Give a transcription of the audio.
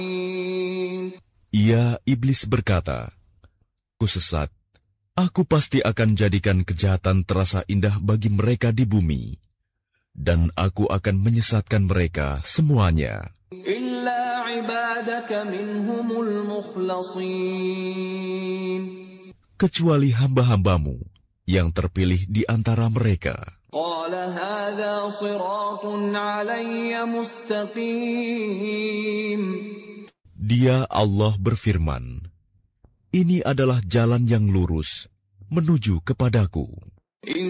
Ia, iblis berkata, "Kusesat, aku pasti akan jadikan kejahatan terasa indah bagi mereka di bumi, dan aku akan menyesatkan mereka semuanya. Illa ibadaka minhumul mukhlasin." Kecuali hamba-hambamu yang terpilih di antara mereka. Qala hadza siratun 'alayya mustaqim. Dia, Allah, berfirman, "Ini adalah jalan yang lurus menuju kepadaku."